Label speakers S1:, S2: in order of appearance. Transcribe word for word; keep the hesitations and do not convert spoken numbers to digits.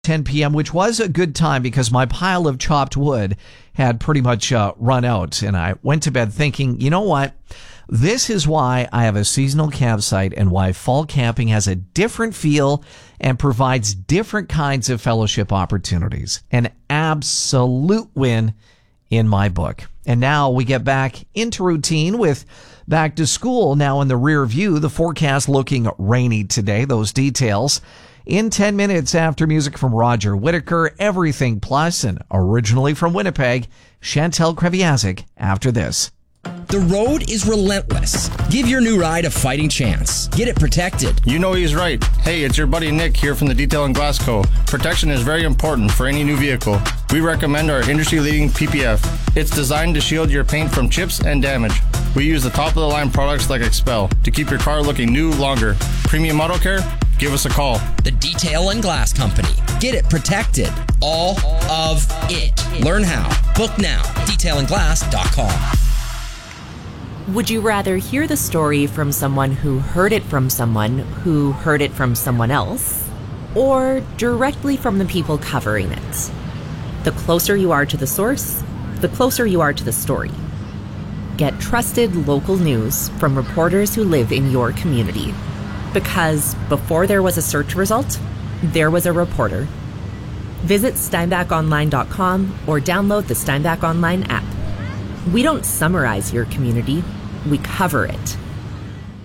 S1: ten p.m., which was a good time because my pile of chopped wood had pretty much uh, run out. And I went to bed thinking, you know what? This is why I have a seasonal campsite and why fall camping has a different feel and provides different kinds of fellowship opportunities. An absolute win in my book. And now we get back into routine with back to school now in the rear view. The forecast looking rainy today. Those details in ten minutes after music from Roger Whittaker, Everything Plus, and originally from Winnipeg, Chantel Kreviazik after this.
S2: The road is relentless. Give your new ride a fighting chance. Get it protected.
S3: You know he's right. Hey, it's your buddy Nick here from the Detail and Glass Co. Protection is very important for any new vehicle. We recommend our industry-leading P P F. It's designed to shield your paint from chips and damage. We use the top-of-the-line products like Expel to keep your car looking new longer. Premium Auto Care? Give us a call.
S2: The Detail and Glass Company. Get it protected. All of it. Learn how. Book now. detail and glass dot com.
S4: Would you rather hear the story from someone who heard it from someone who heard it from someone else, or directly from the people covering it? The closer you are to the source, the closer you are to the story. Get trusted local news from reporters who live in your community. Because before there was a search result, there was a reporter. Visit steinbach online dot com or download the Steinbach Online app. We don't summarize your community, we cover it.